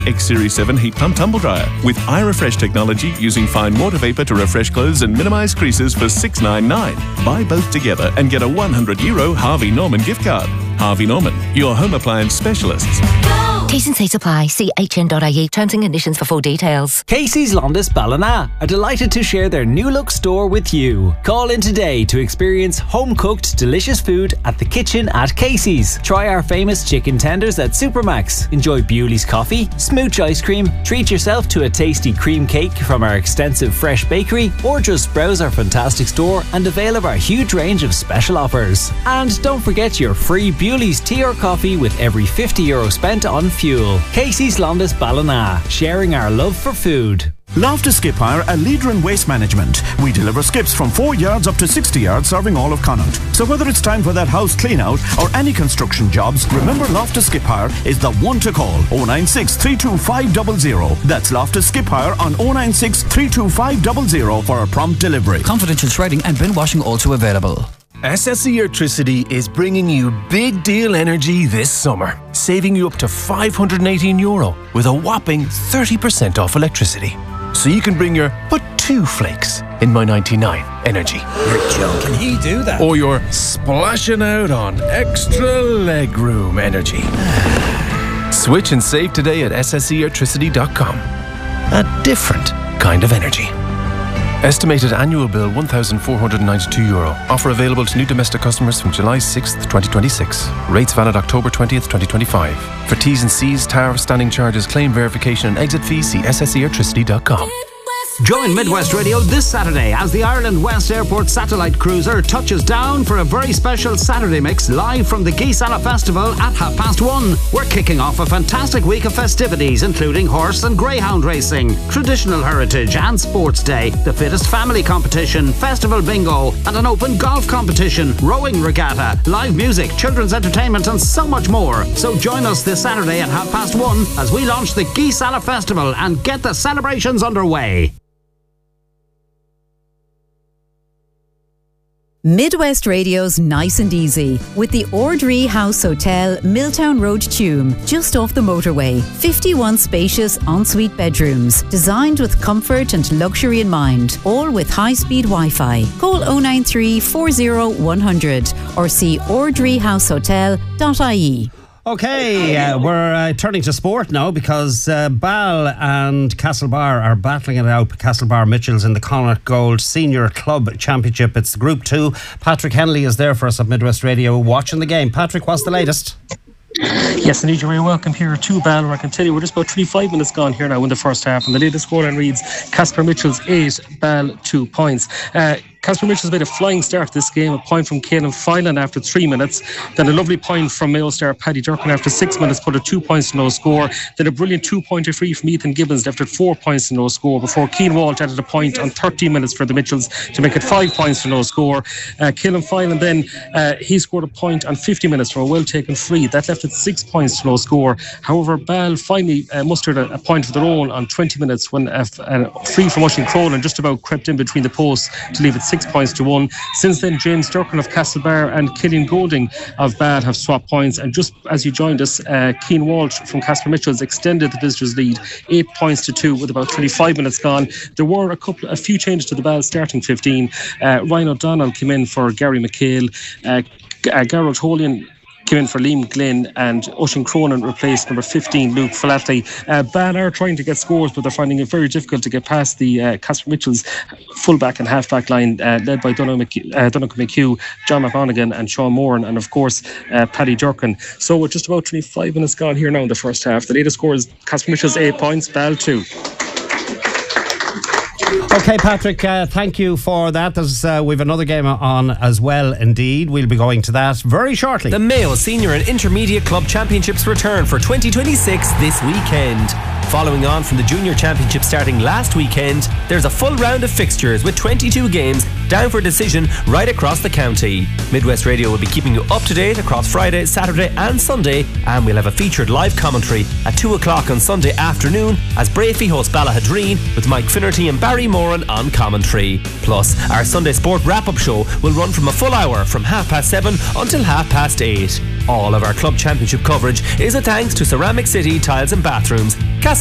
X Series 7 heat pump tumble dryer with iRefresh technology using fine water vapor to refresh clothes and minimize creases for $6.99. Buy both together and get a €100 Harvey Norman gift card. Harvey Norman, your home appliance specialists. T's and C's apply. See hn.ie. Terms and conditions for full details. Casey's Londis Ballina are delighted to share their new look store with you. Call in today to experience home-cooked delicious food at the kitchen at Casey's. Try our famous chicken tenders at Supermax. Enjoy Bewley's coffee, smooch ice cream, treat yourself to a tasty cream cake from our extensive fresh bakery, or just browse our fantastic store and avail of our huge range of special offers. And don't forget your free Bewley's tea or coffee with every €50 spent on fuel. Casey's Londis Ballina, sharing our love for food. Loftus Skip Hire, a leader in waste management. We deliver skips from 4 yards up to 60 yards, serving all of Connaught. So whether it's time for that house clean out or any construction jobs, remember Loftus Skip Hire is the one to call. 096 325 00. That's Loftus Skip Hire on 096 325 00 for a prompt delivery. Confidential shredding and bin washing also available. SSE Electricity is bringing you big deal energy this summer, saving you up to €518 with a whopping 30% off electricity. So you can bring your but 2 flakes in my 99 energy. You're joking. He do that? Or you're splashing out on extra legroom energy. Switch and save today at sseelectricity.com. A different kind of energy. Estimated annual bill €1,492. Offer available to new domestic customers from July 6th, 2026. Rates valid October 20th, 2025. For T's and C's, tariff, standing charges, claim verification and exit fees, see sseelectricity.com. Join Midwest Radio this Saturday as the Ireland West Airport Satellite Cruiser touches down for a very special Saturday mix live from the Geesala Festival at 1:30. We're kicking off a fantastic week of festivities including horse and greyhound racing, traditional heritage and sports day, the fittest family competition, festival bingo and an open golf competition, rowing regatta, live music, children's entertainment and so much more. So join us this Saturday at 1:30 as we launch the Geesala Festival and get the celebrations underway. Midwest Radio's Nice and Easy with the Ordree House Hotel, Milltown Road, Tuam, just off the motorway. 51 spacious ensuite bedrooms, designed with comfort and luxury in mind, all with high-speed Wi-Fi. Call 093 40 100 or see ordreehousehotel.ie. Okay, we're turning to sport now because Ball and Castlebar are battling it out. Castlebar Mitchells in the Connaught Gold Senior Club Championship. It's Group 2. Patrick Henley is there for us at Midwest Radio watching the game. Patrick, what's the latest? Yes, indeed, you're very welcome here to Ball, where I can tell you we're just about 25 minutes gone here now in the first half, and the latest scoreline reads Casper Mitchells 8, Ball 2 points. Casper Mitchell's made a flying start to this game, a point from Caelan Filan after 3 minutes, then a lovely point from Mayo star Paddy Durkin after 6 minutes, put at 2 points to no score, then a brilliant 2-pointer free from Ethan Gibbons left at 4 points to no score, before Keane Walsh added a point on 13 minutes for the Mitchells to make it 5 points to no score. Caelan Filan then, he scored a point on 50 minutes from a well-taken free, that left at 6 points to no score. However, Ball finally mustered a point of their own on 20 minutes when a free from Oisin Cronin just about crept in between the posts to leave it 6 points to 1. Since then, James Durkin of Castlebar and Killian Golding of Ball have swapped points, and just as you joined us, Keane Walsh from Casper Mitchells extended the visitors' lead 8 points to 2 with about 25 minutes gone. There were a few changes to the Ball starting 15. Ryan O'Donnell came in for Gary McHale, Garrod Holian came in for Liam Glynn, and Oisin Cronin replaced number 15 Luke Flatley. Ball are trying to get scores, but they're finding it very difficult to get past the Casper Mitchells fullback and halfback line, led by Donald McHugh, John McMonaghan and Sean Moran, and of course Paddy Durkin. So with just about 25 minutes gone here now in the first half, the latest score is Casper Mitchells 8 points, Ball 2. Okay, Patrick, thank you for that. We've another game on as well, indeed. We'll be going to that very shortly. The Mayo Senior and Intermediate Club Championships return for 2026 this weekend. Following on from the Junior Championship starting last weekend, there's a full round of fixtures with 22 games down for a decision right across the county. Midwest Radio will be keeping you up to date across Friday, Saturday and Sunday, and we'll have a featured live commentary at 2 o'clock on Sunday afternoon as Brafey host Ballahadreen with Mike Finnerty and Barry Moran on commentary. Plus, our Sunday Sport wrap-up show will run from a full hour from 7:30 until 8:30. All of our club championship coverage is a thanks to Ceramic City Tiles and Bathrooms,